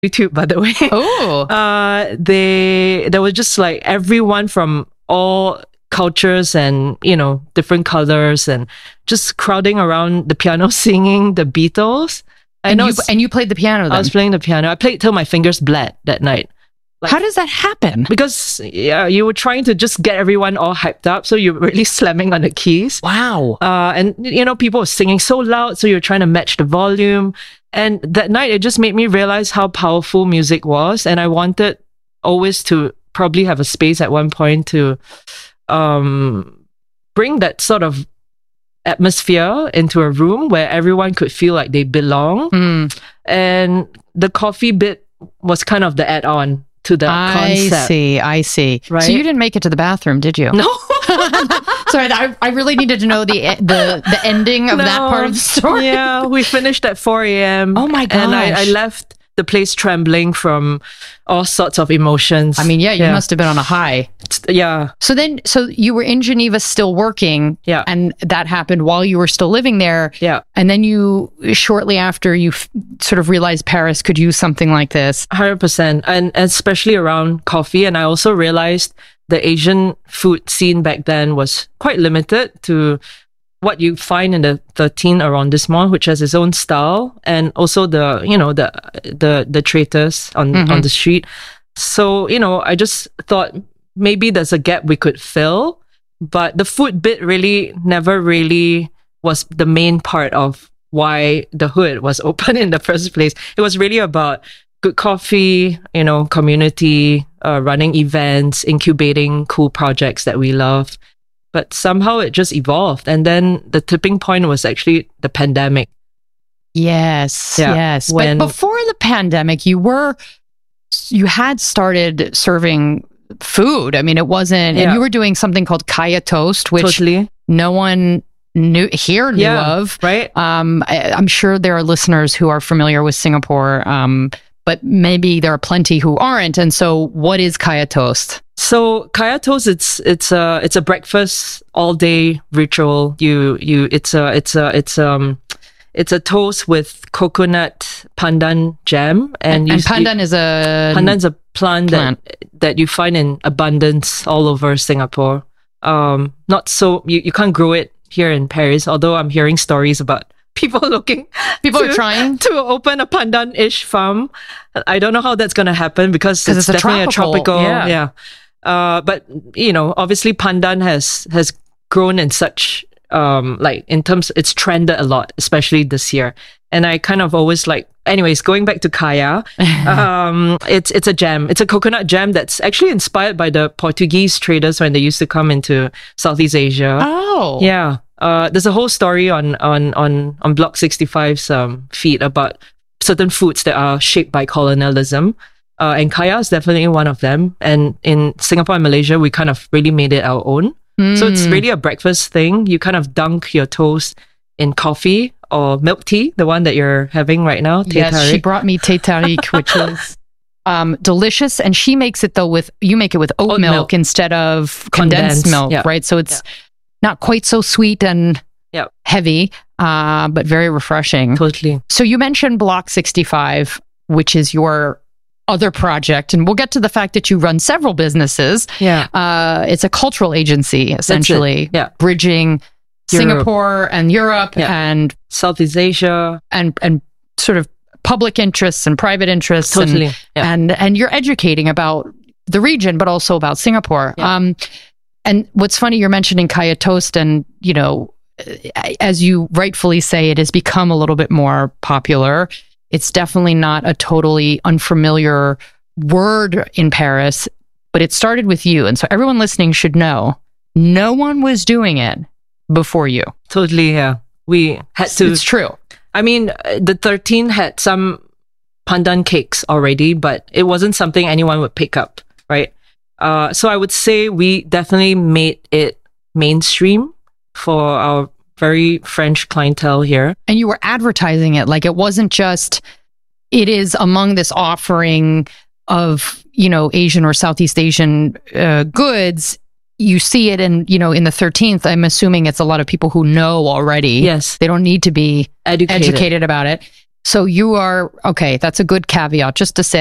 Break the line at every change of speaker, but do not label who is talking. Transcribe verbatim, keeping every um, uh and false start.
YouTube, by the way.
Oh,
uh, they there was just like everyone from all cultures and, you know, different colors and just crowding around the piano singing the Beatles. I
and
know
you
it's-
and you played the piano then.
I was playing the piano. I played till my fingers bled that night. Like-
How does that happen?
Because yeah, you were trying to just get everyone all hyped up, so you're really slamming on the keys.
Wow.
Uh, and you know, people were singing so loud, so you're trying to match the volume. And that night, it just made me realize how powerful music was, and I wanted always to probably have a space at one point to um, bring that sort of atmosphere into a room where everyone could feel like they belong.
Mm.
And the coffee bit was kind of the add-on to that
I
concept.
see. I see.
Right?
So you didn't make it to the bathroom, did you?
No.
Sorry, I, I really needed to know the the the ending of that
No.
part of the story.
Yeah, we finished at four a.m.
Oh my
And I, I
gosh.
left the place trembling from all sorts of emotions.
I mean, yeah, you must have been on a high.
Yeah,
So then, so you were in Geneva still working,
Yeah.
and that happened while you were still living there.
yeah,
And then you, shortly after, you f- sort of realized Paris could use something like this.
one hundred percent. And especially around coffee. And I also realized the Asian food scene back then was quite limited to what you find in the thirteen arrondissement, which has its own style, and also the, you know, the the the traders on,
Mhm.
on the street. So, you know, I just thought maybe there's a gap we could fill, but the food bit really never really was the main part of why the hood was open in the first place. It was really about good coffee, you know, community, uh, running events, incubating cool projects that we love. But somehow it just evolved. And then the tipping point was actually the pandemic.
Yes,
Yeah,
yes.
when-
But before the pandemic, you were, you had started serving food. I mean, it wasn't, and
Yeah.
you were doing something called Kaya Toast, which
Totally.
no one knew here knew
Yeah.
of.
Right?
Um, I, I'm sure there are listeners who are familiar with Singapore, um, but maybe there are plenty who aren't. And so, what is Kaya Toast?
So Kaya Toast, it's it's a it's a breakfast all day ritual. You you it's a it's a it's um it's a toast with coconut pandan jam, and,
And,
you,
and pandan is a
pandan's a plant,
plant.
that that you find in abundance all over Singapore. Um, not so you, you can't grow it here in Paris, although I'm hearing stories about people looking
people
to,
are trying.
to open a pandan-ish farm. I don't know how that's going to happen because
'Cause
it's,
it's a
definitely
tropical,
a tropical.
yeah.
Yeah. Uh, but you know, obviously pandan has has grown in such um like in terms it's trended a lot, especially this year. And I kind of always like, anyways, going back to Kaya, um, it's it's a jam. It's a coconut jam that's actually inspired by the Portuguese traders when they used to come into Southeast Asia.
Oh,
Yeah. Uh, there's a whole story on on on on Block sixty-five's um, feed about certain foods that are shaped by colonialism. Uh, and kaya is definitely one of them. And in Singapore and Malaysia, we kind of really made it our own. So it's
Mm.
really a breakfast thing. You kind of dunk your toast in coffee or milk tea, the one that you're having right now. Teh
Yes, she
tarik.
brought me Teh Tarik, which is um, delicious. And she makes it though with, you make it with oat,
Oat
milk,
milk.
instead of condensed,
Condensed,
milk,
yeah.
right? So it's not quite so sweet and
Yeah.
heavy, uh, but very refreshing.
Totally.
So you mentioned Block sixty-five, which is your other project. And we'll get to the fact that you run several businesses.
Yeah.
Uh, it's a cultural agency, essentially,
Yeah.
bridging
Europe.
Singapore and Europe
Yeah.
and
Southeast Asia.
and and sort of public interests and private interests,
Totally.
and,
Yeah.
and and you're educating about the region, but also about Singapore.
Yeah.
Um, and what's funny, you're mentioning Kaya Toast, and you know, as you rightfully say, it has become a little bit more popular. It's definitely not a totally unfamiliar word in Paris, but it started with you, and so everyone listening should know no one was doing it before you.
Totally. Yeah. We had to.
It's true.
I mean, uh, the thirteen had some pandan cakes already, but it wasn't something anyone would pick up, right? Uh, so I would say we definitely made it mainstream for our very French clientele here.
And you were advertising it like it wasn't just, it is among this offering of, you know, Asian or Southeast Asian uh, goods. You see it in, you know, in the thirteenth. I'm assuming it's a lot of people who know already.
Yes,
They don't need to be
educated.
educated about it. So you are, okay, that's a good caveat just to say.